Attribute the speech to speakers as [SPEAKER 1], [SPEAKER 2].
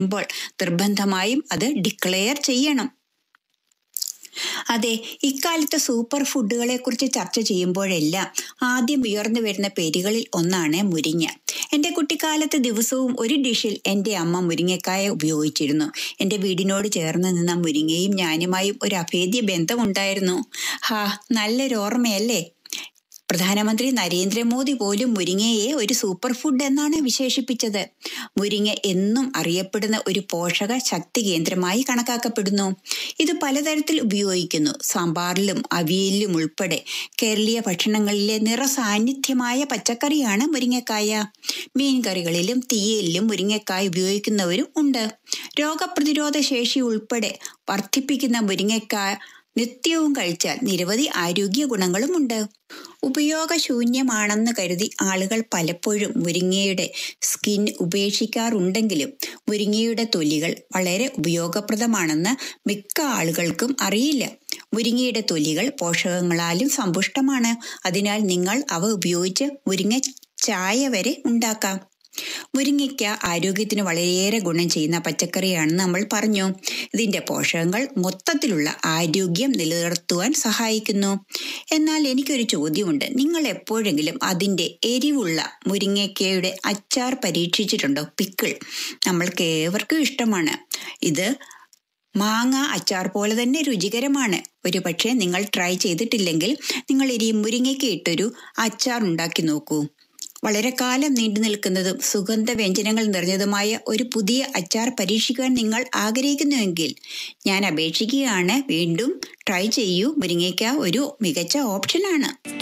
[SPEAKER 1] മ്പോൾ നിർബന്ധമായും അത് ഡിക്ലെയർ ചെയ്യണം. അതെ, ഇക്കാലത്തെ സൂപ്പർ ഫുഡുകളെ കുറിച്ച് ചർച്ച ചെയ്യുമ്പോഴെല്ലാം ആദ്യം ഉയർന്നു വരുന്ന പേരുകളിൽ ഒന്നാണ് മുരിങ്ങ. എന്റെ കുട്ടിക്കാലത്ത് ദിവസവും ഒരു ഡിഷിൽ എന്റെ അമ്മ മുരിങ്ങക്കായ ഉപയോഗിച്ചിരുന്നു. എന്റെ വീടിനോട് ചേർന്ന് നിന്ന മുരിങ്ങയും ഞാനുമായും ഒരു അഭേദ്യ ബന്ധമുണ്ടായിരുന്നു. നല്ലൊരു ഓർമ്മയല്ലേ? പ്രധാനമന്ത്രി നരേന്ദ്രമോദി പോലും മുരിങ്ങയെ ഒരു സൂപ്പർ ഫുഡ് എന്നാണ് വിശേഷിപ്പിച്ചത്. മുരിങ്ങ എന്നും അറിയപ്പെടുന്ന ഒരു പോഷക ശക്തി കേന്ദ്രമായി കണക്കാക്കപ്പെടുന്നു. ഇത് പലതരത്തിൽ ഉപയോഗിക്കുന്നു. സാമ്പാറിലും അവിയലിലും ഉൾപ്പെടെ കേരളീയ ഭക്ഷണങ്ങളിലെ നിറസാന്നിധ്യമായ പച്ചക്കറിയാണ് മുരിങ്ങക്കായ. മീൻകറികളിലും തീയലിലും മുരിങ്ങക്കായ ഉപയോഗിക്കുന്നവരും ഉണ്ട്. രോഗപ്രതിരോധ ശേഷി ഉൾപ്പെടെ വർദ്ധിപ്പിക്കുന്ന മുരിങ്ങക്കായ നിത്യവും കഴിച്ചാൽ നിരവധി ആരോഗ്യ ഗുണങ്ങളുമുണ്ട്. ഉപയോഗശൂന്യമാണെന്ന് കരുതി ആളുകൾ പലപ്പോഴും മുരിങ്ങയുടെ സ്കിൻ ഉപേക്ഷിക്കാറുണ്ടെങ്കിലും മുരിങ്ങയുടെ തൊലികൾ വളരെ ഉപയോഗപ്രദമാണെന്ന് മിക്ക ആളുകൾക്കും അറിയില്ല. മുരിങ്ങയുടെ തൊലികൾ പോഷകങ്ങളാലും സമ്പുഷ്ടമാണ്. അതിനാൽ നിങ്ങൾ അവ ഉപയോഗിച്ച് മുരിങ്ങ ചായ വരെ ഉണ്ടാക്കാം. മുരിങ്ങയ്ക്ക ആരോഗ്യത്തിന് വളരെയേറെ ഗുണം ചെയ്യുന്ന പച്ചക്കറിയാണെന്ന് നമ്മൾ പറഞ്ഞു. ഇതിന്റെ പോഷകങ്ങൾ മൊത്തത്തിലുള്ള ആരോഗ്യം നിലനിർത്തുവാൻ സഹായിക്കുന്നു. എന്നാൽ എനിക്കൊരു ചോദ്യമുണ്ട്. നിങ്ങൾ എപ്പോഴെങ്കിലും അതിന്റെ എരിവുള്ള മുരിങ്ങയ്ക്കയുടെ അച്ചാർ പരീക്ഷിച്ചിട്ടുണ്ടോ? പിക്കിൾ നമ്മൾക്ക് ഏവർക്കും ഇഷ്ടമാണ്. ഇത് മാങ്ങ അച്ചാർ പോലെ തന്നെ രുചികരമാണ്. ഒരു പക്ഷേ നിങ്ങൾ ട്രൈ ചെയ്തിട്ടില്ലെങ്കിൽ നിങ്ങൾ ഇനി മുരിങ്ങയ്ക്ക ഇട്ടൊരു അച്ചാർ ഉണ്ടാക്കി നോക്കൂ. വളരെ കാലം നീണ്ടു നിൽക്കുന്നതും സുഗന്ധ വ്യഞ്ജനങ്ങൾ നിറഞ്ഞതുമായ ഒരു പുതിയ അച്ചാർ പരീക്ഷിക്കാൻ നിങ്ങൾ ആഗ്രഹിക്കുന്നുവെങ്കിൽ ഞാൻ അപേക്ഷിക്കുകയാണ്, വീണ്ടും ട്രൈ ചെയ്യൂ. മുരിങ്ങയ്ക്ക ഒരു മികച്ച ഓപ്ഷനാണ്.